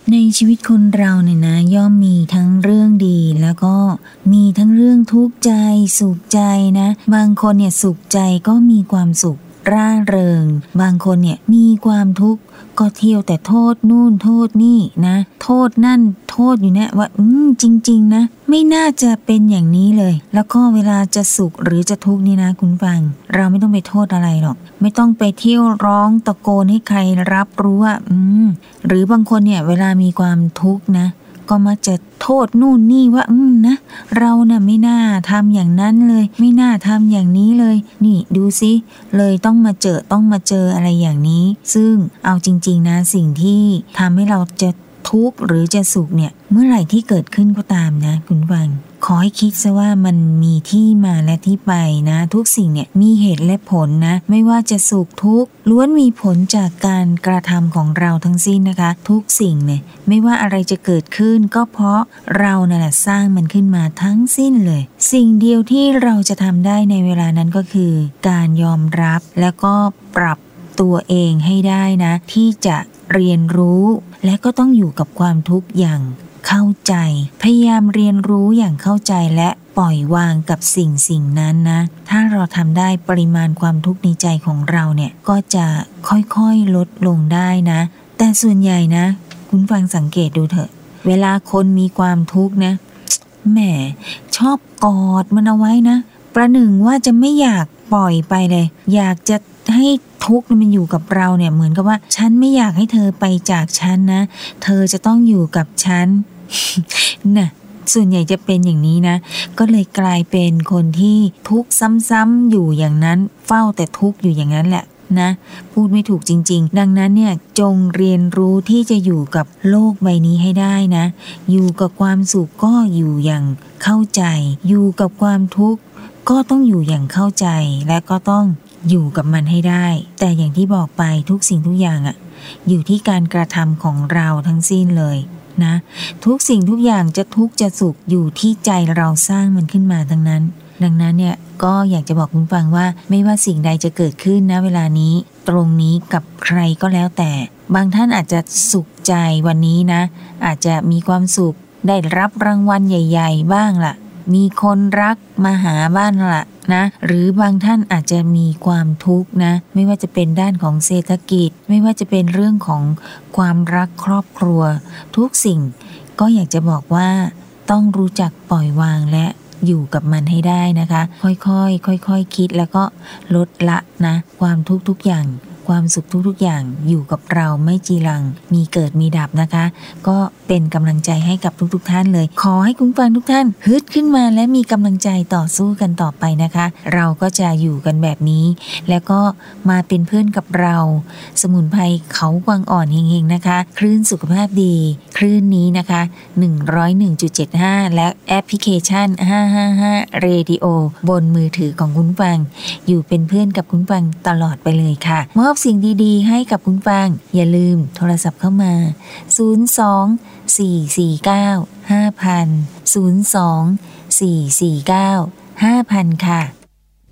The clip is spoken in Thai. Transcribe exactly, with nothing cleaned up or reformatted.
ในชีวิตคนเราเนี่ยนะย่อมมีทั้งเรื่องดีแล้วก็มีทั้งเรื่องทุกข์ใจสุขใจนะบางคนเนี่ยสุขใจก็มีความสุขร่าเริงบางคนเนี่ยมีความทุกข์ก็เที่ยวแต่โทษนู่นโทษนี่นะโทษนั่นโทษอยู่เนี่ยว่าอืมจริงๆนะไม่น่าจะเป็นอย่างนี้เลยแล้วก็เวลาจะสุขหรือจะทุกข์นี่นะคุณฟังเราไม่ต้องไปโทษอะไรหรอกไม่ต้องไปเที่ยวร้องตะโกนให้ใครรับรู้ว่าอืมหรือบางคนเนี่ยเวลามีความทุกข์นะก็มักจะโทษนู่นนี่ว่าอืมนะเราน่ะไม่น่าทำอย่างนั้นเลยไม่น่าทำอย่างนี้เลยนี่ดูสิเลยต้องมาเจอต้องมาเจออะไรอย่างนี้ซึ่งเอาจริงๆนะสิ่งที่ทำให้เราจะทุกข์หรือจะสุขเนี่ยเมื่อไหร่ที่เกิดขึ้นก็ตามนะคุณฟังขอให้คิดซะว่ามันมีที่มาและที่ไปนะทุกสิ่งเนี่ยมีเหตุและผลนะไม่ว่าจะสุขทุกข์ล้วนมีผลจากการกระทำของเราทั้งสิ้นนะคะทุกสิ่งเนี่ยไม่ว่าอะไรจะเกิดขึ้นก็เพราะเรานั่นแหละสร้างมันขึ้นมาทั้งสิ้นเลยสิ่งเดียวที่เราจะทำได้ในเวลานั้นก็คือการยอมรับแล้วก็ปรับตัวเองให้ได้นะที่จะเรียนรู้และก็ต้องอยู่กับความทุกข์อย่างเข้าใจพยายามเรียนรู้อย่างเข้าใจและปล่อยวางกับสิ่งสิ่งนั้นนะถ้าเราทำได้ปริมาณความทุกข์ในใจของเราเนี่ยก็จะค่อยๆลดลงได้นะแต่ส่วนใหญ่นะคุณฟังสังเกตดูเถอะเวลาคนมีความทุกข์นะแหมชอบกอดมันเอาไว้นะประหนึ่งว่าจะไม่อยากปล่อยไปเลยอยากจะให้ทุกข์มันอยู่กับเราเนี่ยเหมือนกับว่าฉันไม่อยากให้เธอไปจากฉันนะเธอจะต้องอยู่กับฉัน น่ะส่วนใหญ่จะเป็นอย่างนี้นะก็เลยกลายเป็นคนที่ทุกข์ซ้ำๆอยู่อย่างนั้นเฝ้าแต่ทุกข์อยู่อย่างนั้นแหละนะพูดไม่ถูกจริงๆดังนั้นเนี่ยจงเรียนรู้ที่จะอยู่กับโลกใบนี้ให้ได้นะอยู่กับความสุขก็อยู่อย่างเข้าใจอยู่กับความทุกข์ก็ต้องอยู่อย่างเข้าใจและก็ต้องอยู่กับมันให้ได้แต่อย่างที่บอกไปทุกสิ่งทุกอย่างอ่ะอยู่ที่การกระทำของเราทั้งสิ้นเลยนะทุกสิ่งทุกอย่างจะทุกข์จะสุขอยู่ที่ใจเราสร้างมันขึ้นมาทั้งนั้นดังนั้นเนี่ยก็อยากจะบอกคุณฟังว่าไม่ว่าสิ่งใดจะเกิดขึ้นนะเวลานี้ตรงนี้กับใครก็แล้วแต่บางท่านอาจจะสุขใจวันนี้นะอาจจะมีความสุขได้รับรางวัลใหญ่ๆบ้างล่ะมีคนรักมาหาบ้านล่ะนะหรือบางท่านอาจจะมีความทุกข์นะไม่ว่าจะเป็นด้านของเศรษฐกิจไม่ว่าจะเป็นเรื่องของความรักครอบครัวทุกสิ่งก็อยากจะบอกว่าต้องรู้จักปล่อยวางและอยู่กับมันให้ได้นะคะค่อยๆค่อยๆคิดแล้วก็ลดละนะความทุกข์ทุกอย่างความสุขทุกๆอย่างอยู่กับเราไม่จีรังมีเกิดมีดับนะคะก็เป็นกำลังใจให้กับทุกๆท่านเลยขอให้คุณฟังทุกท่านฮึดขึ้นมาและมีกำลังใจต่อสู้กันต่อไปนะคะเราก็จะอยู่กันแบบนี้แล้วก็มาเป็นเพื่อนกับเราสมุนไพรเขากวางอ่อนเฮงๆนะคะคลื่นสุขภาพดีคลื่นนี้นะคะหนึ่งร้อยเอ็ดจุดเจ็ดห้าและแอปพลิเคชันห้าห้าห้า Radio บนมือถือของคุณฟังอยู่เป็นเพื่อนกับคุณฟังตลอดไปเลยค่ะมอบสิ่งดีๆให้กับคุณฟังอย่าลืมโทรศัพท์เข้ามาศูนย์ สอง สี่ สี่ เก้า ห้า ศูนย์ สอง สี่ สี่ เก้า ห้า ค่ะ